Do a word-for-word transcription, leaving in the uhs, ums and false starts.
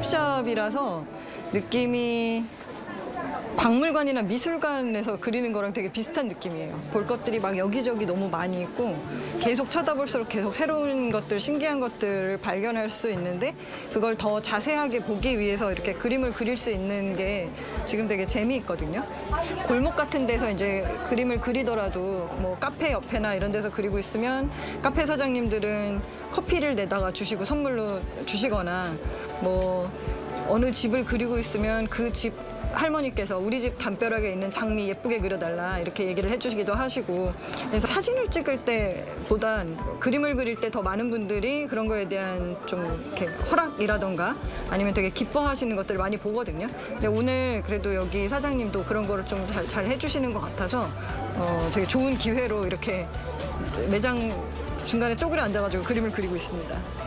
컨셉샵이라서 느낌이 박물관이나 미술관에서 그리는 거랑 되게 비슷한 느낌이에요. 볼 것들이 막 여기저기 너무 많이 있고 계속 쳐다볼수록 계속 새로운 것들, 신기한 것들을 발견할 수 있는데 그걸 더 자세하게 보기 위해서 이렇게 그림을 그릴 수 있는 게 지금 되게 재미있거든요. 골목 같은 데서 이제 그림을 그리더라도 뭐 카페 옆에나 이런 데서 그리고 있으면 카페 사장님들은 커피를 내다가 주시고 선물로 주시거나 뭐 어느 집을 그리고 있으면 그 집 할머니께서 우리 집 담벼락에 있는 장미 예쁘게 그려달라 이렇게 얘기를 해주시기도 하시고 그래서 사진을 찍을 때보단 그림을 그릴 때 더 많은 분들이 그런 거에 대한 좀 이렇게 허락이라던가 아니면 되게 기뻐하시는 것들을 많이 보거든요. 근데 오늘 그래도 여기 사장님도 그런 거를 좀 잘 잘 해주시는 것 같아서 어, 되게 좋은 기회로 이렇게 매장 중간에 쪼그려 앉아가지고 그림을 그리고 있습니다.